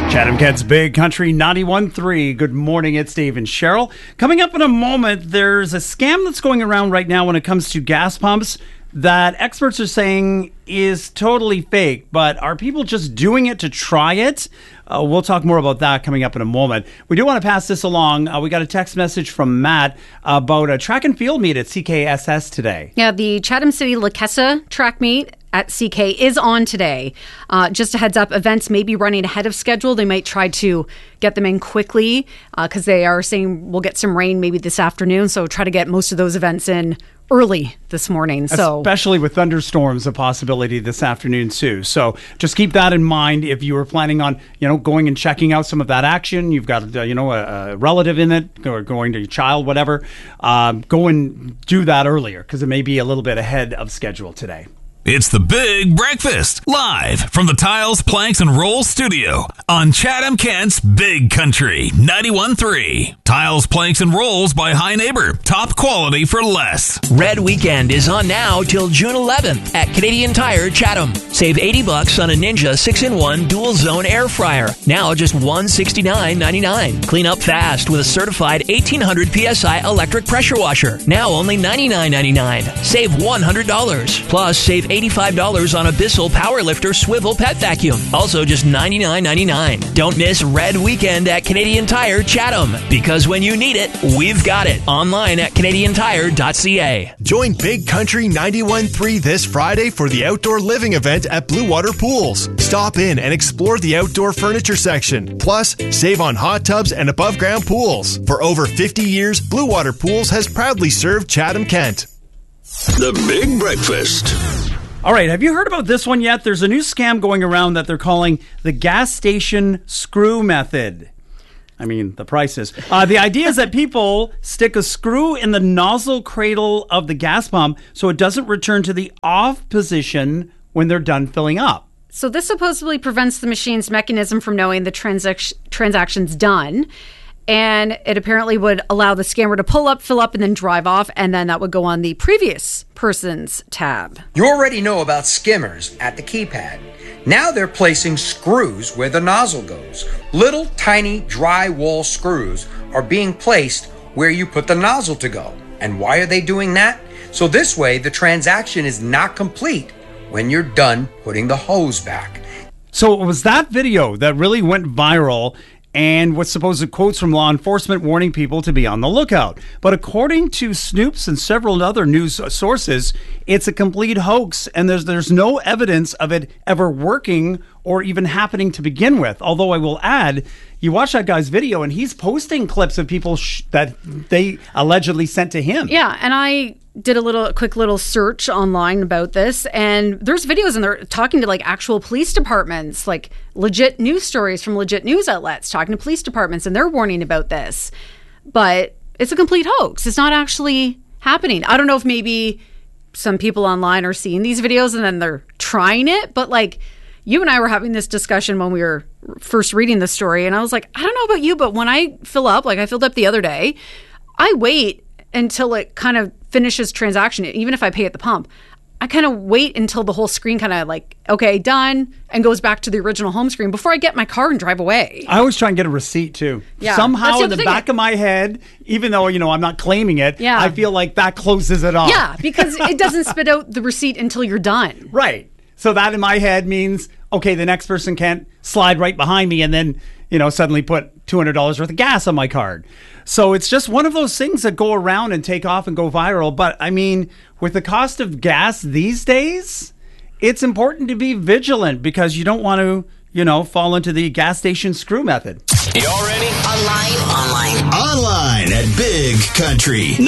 Chatham-Kent's Big Country 91.3. Good morning, it's Dave and Cheryl. Coming up in a moment, there's a scam that's going around right now when it comes to gas pumps that experts are saying is totally fake, but are people just doing it to try it? We'll talk more about that coming up in a moment. We do want to pass this along. We got a text message from Matt about a track and field meet at CKSS today. Yeah, the Chatham City Lakessa track meet at CK is on today. Just a heads up, events may be running ahead of schedule. They might try to get them in quickly because they are saying we'll get some rain maybe this afternoon. So try to get most of those events in early this morning. Especially with thunderstorms, a possibility this afternoon too. So just keep that in mind if you were planning on, going and checking out some of that action. You've got, a relative in it or going to your child, whatever. Go and do that earlier because it may be a little bit ahead of schedule today. It's the Big Breakfast, live from the Tiles, Planks, and Rolls studio on Chatham-Kent's Big Country 91.3. Tiles, Planks, and Rolls by High Neighbor. Top quality for less. Red Weekend is on now till June 11th at Canadian Tire Chatham. Save $80 on a Ninja 6-in-1 dual zone air fryer. Now just $169.99. Clean up fast with a certified 1800 PSI electric pressure washer. Now only $99.99. Save $100. Plus save $85 on a Bissell Powerlifter swivel pet vacuum. Also just $99.99. Don't miss Red Weekend at Canadian Tire Chatham. Because when you need it, we've got it. Online at canadiantire.ca. Join Big Country 91.3 this Friday for the outdoor living event at Blue Water Pools. Stop in and explore the outdoor furniture section. Plus, save on hot tubs and above ground pools. For over 50 years, Blue Water Pools has proudly served Chatham-Kent. The Big Breakfast. All right, have you heard about this one yet? There's a new scam going around that they're calling the gas station screw method. I mean, the prices. The idea is that people stick a screw in the nozzle cradle of the gas pump so it doesn't return to the off position when they're done filling up. So this supposedly prevents the machine's mechanism from knowing the transaction's done. And it apparently would allow the scammer to pull up, fill up, and then drive off. And then that would go on the previous person's tab. You already know about skimmers at the keypad. Now they're placing screws where the nozzle goes. Little tiny drywall screws are being placed where you put the nozzle to go. And why are they doing that? So this way the transaction is not complete when you're done putting the hose back. So it was that video that really went viral and with supposed quotes from law enforcement warning people to be on the lookout. But according to Snoops and several other news sources, it's a complete hoax, and there's no evidence of it ever working or even happening to begin with. Although I will add, you watch that guy's video, and he's posting clips of people that they allegedly sent to him. Yeah, and I did a quick little search online about this, and there's videos and they're talking to like actual police departments, like legit news stories from legit news outlets talking to police departments, and they're warning about this. But it's a complete hoax. It's not actually happening. I don't know if maybe some people online are seeing these videos and then they're trying it, but like you and I were having this discussion when we were first reading the story, and I was like, I don't know about you, but when I fill up, like I filled up the other day, I wait until it kind of finishes transaction. Even if I pay at the pump, I kind of wait until the whole screen kind of like, okay, done, and goes back to the original home screen before I get my car and drive away. I always try and get a receipt too. Yeah, somehow in the back of my head, even though, I'm not claiming it, yeah, I feel like that closes it off. Yeah, because it doesn't spit out the receipt until you're done. Right. So that in my head means, okay, the next person can't slide right behind me and then, suddenly put $200 worth of gas on my card. So it's just one of those things that go around and take off and go viral. But I mean, with the cost of gas these days, it's important to be vigilant because you don't want to, fall into the gas station screw method. You all ready? Online at Big Country